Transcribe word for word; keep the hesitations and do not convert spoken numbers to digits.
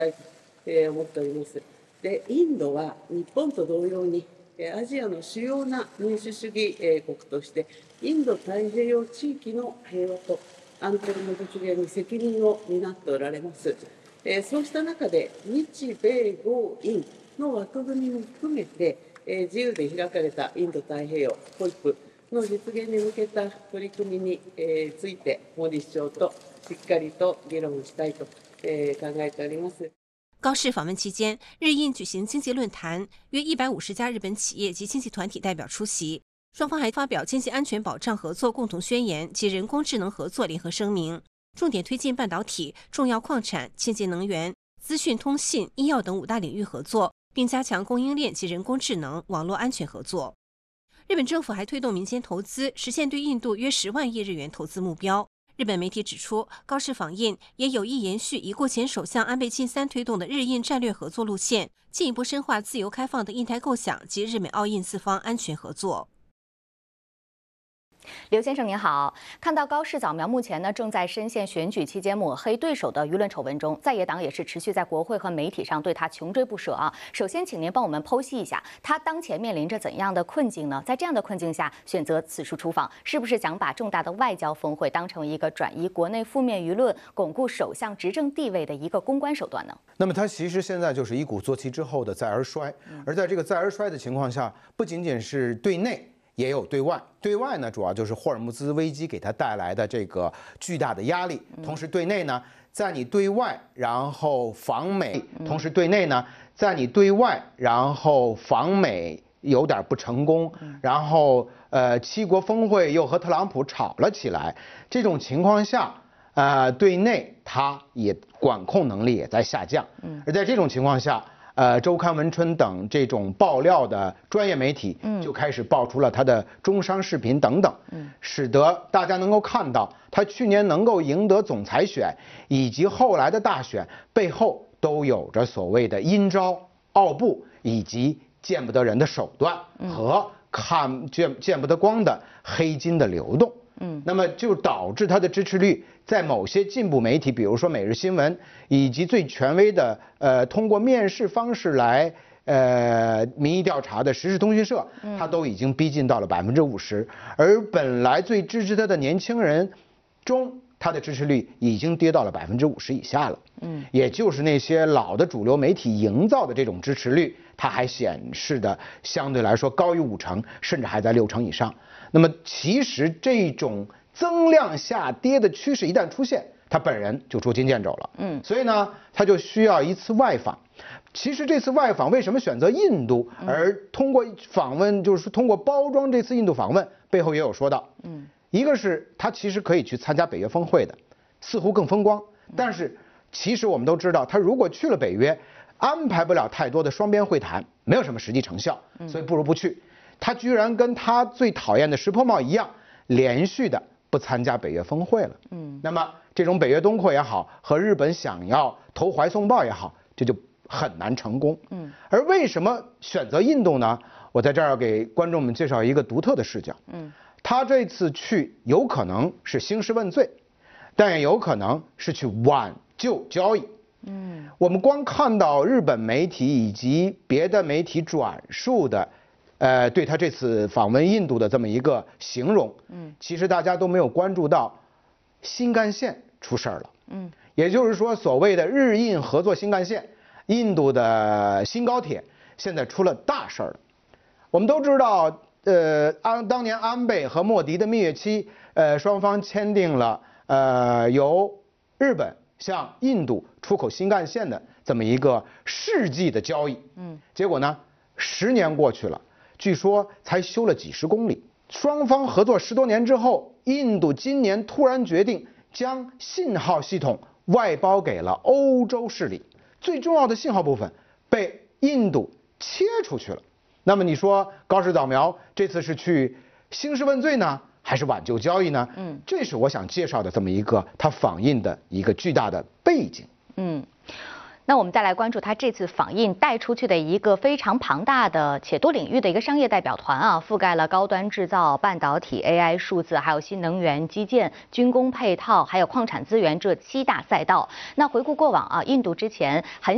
えー思っております。で、インドは日本と同様に、えーアジアの主要な民主主義えー国として、インド太平洋地域の平和と安定の実現に責任を担っておられます。えーそうした中で、日米豪印の枠組みも含めて、えー自由で開かれたインド太平洋、ホイップの実現に向けた取り組みにえーついて、モディ首相としっかりと議論したいとえー考えております。 高市访问期间，日印举行经济论坛，约一百五十家日本企业及经济团体代表出席。双方还发表经济安全保障合作共同宣言及人工智能合作联合声明，重点推进半导体、重要矿产、清洁能源、资讯通信、医药等五大领域合作，并加强供应链及人工智能、网络安全合作。日本政府还推动民间投资，实现对印度约十万亿日元投资目标。日本媒体指出，高市访印也有意延续已故前首相安倍晋三推动的日印战略合作路线，进一步深化自由开放的印太构想及日美澳印四方安全合作。 刘先生您好，看到高市早苗目前呢正在深陷选举期间抹黑对手的舆论丑闻中，在野党也是持续在国会和媒体上对他穷追不舍啊。首先，请您帮我们剖析一下，他当前面临着怎样的困境呢？在这样的困境下，选择此处出访，是不是想把重大的外交峰会当成一个转移国内负面舆论、巩固首相执政地位的一个公关手段呢？ 那么他其实现在就是一鼓作气之后的再而衰，而在这个再而衰的情况下，不仅仅是对内。也有对外，对外呢，主要就是霍尔木兹危机给他带来的这个巨大的压力。同时，对内呢，在你对外然后访美，同时对内呢，在你对外然后访美有点不成功，然后呃，七国峰会又和特朗普吵了起来，这种情况下，呃，对内他也管控能力也在下降。而在这种情况下。呃，周刊文春等这种爆料的专业媒体就开始爆出了他的中伤视频等等，使得大家能够看到他去年能够赢得总裁选以及后来的大选背后都有着所谓的阴招、奥布以及见不得人的手段和看见见不得光的黑金的流动。嗯，那么就导致他的支持率在某些进步媒体，比如说《每日新闻》，以及最权威的呃通过面试方式来呃民意调查的时事通讯社，他都已经逼近到了百分之五十，而本来最支持他的年轻人中，他的支持率已经跌到了百分之五十以下了。嗯，也就是那些老的主流媒体营造的这种支持率，它还显示的相对来说高于五成，甚至还在六成以上。那么其实这种增量下跌的趋势一旦出现，他本人就捉襟见肘了。嗯，所以呢，他就需要一次外访。其实这次外访为什么选择印度，而通过访问，就是通过包装这次印度访问，背后也有说到。嗯，一个是他其实可以去参加北约峰会的，似乎更风光。但是其实我们都知道，他如果去了北约，安排不了太多的双边会谈，没有什么实际成效，所以不如不去。他居然跟他最讨厌的石破茂一样，连续的不参加北约峰会了。嗯，那么这种北约东扩也好，和日本想要投怀送抱也好，这就很难成功。嗯，而为什么选择印度呢？我在这儿要给观众们介绍一个独特的视角。嗯，他这次去有可能是兴师问罪，但也有可能是去挽救交易。嗯，我们光看到日本媒体以及别的媒体转述的。呃，对他这次访问印度的这么一个形容，嗯，其实大家都没有关注到，新干线出事儿了，嗯，也就是说，所谓的日印合作新干线，印度的新高铁现在出了大事儿了。我们都知道，呃，安当年安倍和莫迪的蜜月期，呃，双方签订了呃由日本向印度出口新干线的这么一个世纪的交易，嗯，结果呢，十年过去了。据说才修了几十公里，双方合作十多年之后，印度今年突然决定将信号系统外包给了欧洲势力，最重要的信号部分被印度切出去了。那么你说高市早苗这次是去兴师问罪呢，还是挽救交易呢？嗯，这是我想介绍的这么一个他访印的一个巨大的背景。 嗯。那我们再来关注他这次访印带出去的一个非常庞大的且多领域的一个商业代表团啊，覆盖了高端制造、半导体、A I、数字，还有新能源、基建、军工配套，还有矿产资源这七大赛道。那回顾过往啊，印度之前很